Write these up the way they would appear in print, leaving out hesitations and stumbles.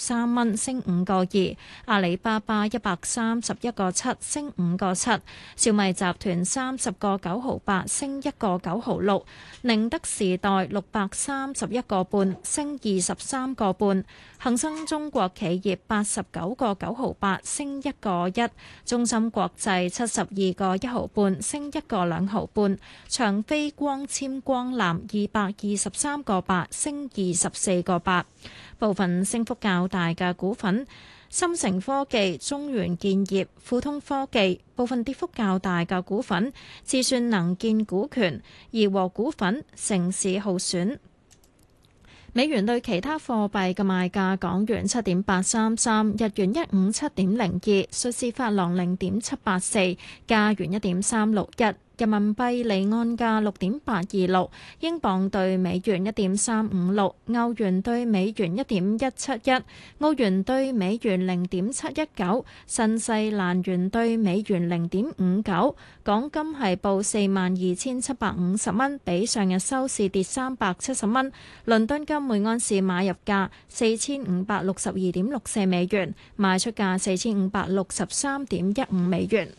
3蚊，升5個2；阿里巴巴131個7，升5個7；小米集團30個9毫8，升1個9毫6；寧德時代631個半，升23個半；恒生中國企業89個9毫8，升1個1；中芯國際72個1毫半，升1個2毫半；長飛光纖光纜223個8，升24個8。部分升幅較大嘅股份：深成科技、中原建業、富通科技；部分跌幅較大嘅股份：智算能建股權、怡和股份、城市浩選。美元對其他貨幣嘅賣價：港元7.833，日元157.02，瑞士法郎0.784，加元1.361。人民幣離岸價6.826，英鎊對美元1.356，歐元對美元1.171，澳元對美元0.719，新西蘭元對美元0.59。港金係報42,750蚊，比上日收市跌370蚊。倫敦金每安士買入價4562.64美元，賣出價4563.15美元。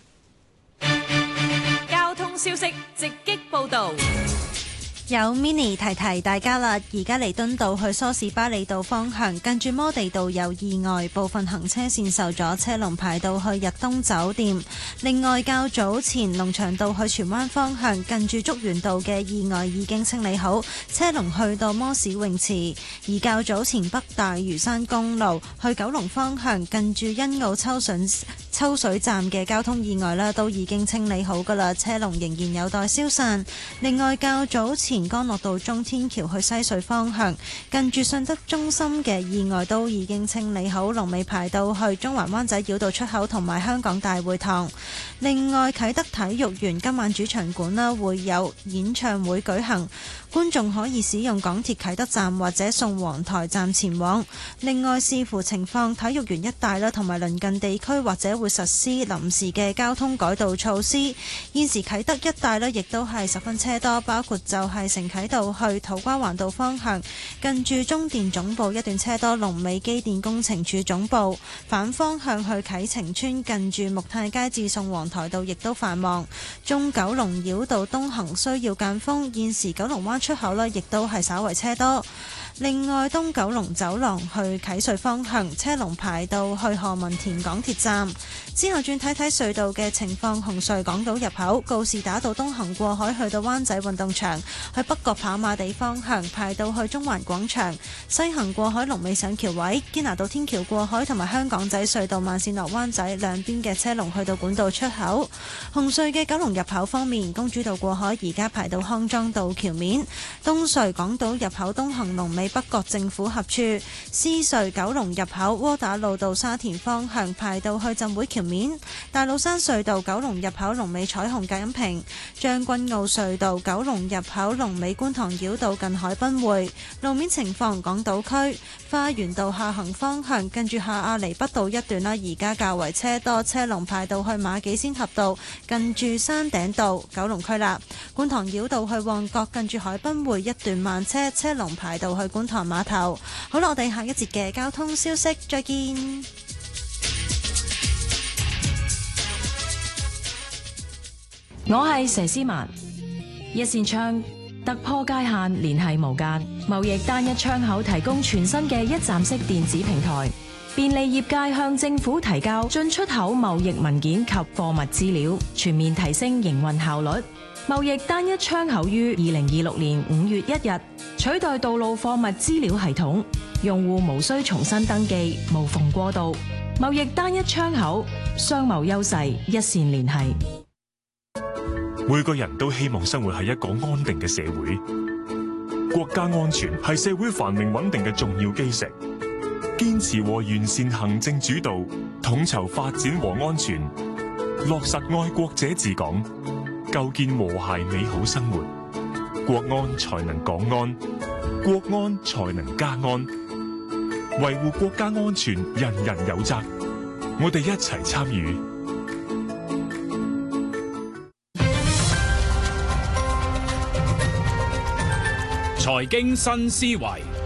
交通消息直擊報導。 有 mini 提提大家啦，而家彌敦道去梳士巴利道方向，近住摩地道有意外，部分行車線受阻，車龍排到去日東酒店。另外，較早前龍翔道去荃灣方向，近住竹園道嘅意外已經清理好，車龍去到摩士泳池。而較早前北大嶼山公路去九龍方向，近住欣澳抽水站嘅交通意外啦，都已經清理好噶啦，車龍仍然有待消散。另外，較早前干諾道中天橋去西隧方向，近住信德中心嘅意外都已經清理好，龍尾排到去中環灣仔繞道出口同埋香港大會堂。另外，啟德體育園今晚主場館啦會有演唱會舉行，觀眾可以使用港鐵啟德站或者宋皇臺站前往。另外，視乎情況，體育園一帶啦同埋鄰近地區或者會實施臨時嘅交通改道措施。現時啟德一帶咧亦都係十分車多，包括就係承啟道去土瓜灣道方向，近住中電總部一段車多，龍尾機電工程處總部。反方向去啟晴邨，近住木泰街至宋皇臺道亦都繁忙。中九龍繞道東行需要間封，現時九龍灣出口呢亦都係稍為車多。另外，東九龍走廊去啟隧方向，車龍排到去何文田港鐵站。之後轉睇睇隧道嘅情況，紅隧港島入口告士打道東行過海去到灣仔運動場，去北角跑馬地方向排到去中環廣場；西行過海龍尾上橋位，堅拿道天橋過海同埋香港仔隧道慢線落灣仔兩邊嘅車龍去到管道出口。紅隧嘅九龍入口方面，公主道過海而家排到康莊道橋面；東隧港島入口東行龍尾北角政府合署；獅隧九龍入口窩打老道沙田方向排到去浸會橋面；大老山隧道九龍入口龍尾彩虹隔音屏；將軍澳隧道九龍入口龍尾觀塘繞道近海濱匯。路面情況，港島區花園道下行方向近住下亞厘畢道一段啦，而家較為車多，車龍排到去馬己仙峽道近住山頂道。九龍區啦，觀塘繞道去旺角近住海濱匯一段慢車，車龍排到去觀塘碼頭。好啦，我哋下一節嘅交通消息再見。 我係佘詩曼，一線窗突破界限，聯繫無間，貿易單一窗口提供全新嘅一站式電子平台，便利業界向政府提交進出口貿易文件及貨物資料，全面提升營運效率。貿易單一窗口於2026年5月1日取代道路貨物資料系統，用戶無需重新登記，無縫過渡。貿易單一窗口，商貿優勢一線聯繫。 每個人都希望生活喺一個安定嘅社會，國家安全係社會繁榮穩定嘅重要基石。堅持和完善行政主導，統籌發展和安全，落實愛國者治港，構建和諧美好生活，國安才能港安，國安才能家安。維護國家安全，人人有責。我哋一齊參與。 財經新思維，